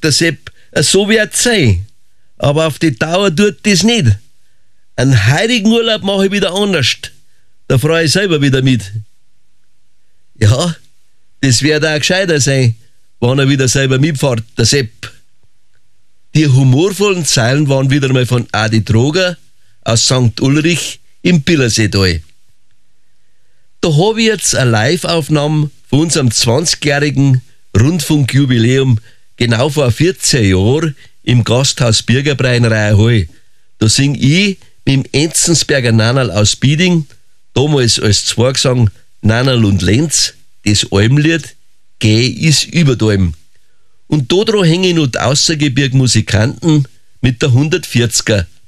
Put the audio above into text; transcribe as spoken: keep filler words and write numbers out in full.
der Sepp, so wird's sein. Aber auf die Dauer tut das nicht. Einen heutigen Urlaub mache ich wieder anders. Da freue ich selber wieder mit. Ja, das wird auch gescheiter sein, wenn er wieder selber mitfährt, der Sepp. Die humorvollen Zeilen waren wieder mal von Adi Droger aus Sankt Ulrich im Billerseetal. Da habe ich jetzt eine Live-Aufnahme von unserem zwanzigjährigen Rundfunkjubiläum genau vor vierzehn Jahren im Gasthaus Bürgerbräunerei Hall. Da sing ich mit dem Enzensberger Nannerl aus Bieding, damals als Zweigesang Nannerl und Lenz, das Almlied Geh ist überdalm. Und da dran hänge ich noch die Außergebirg Musikanten mit der hundertvierziger.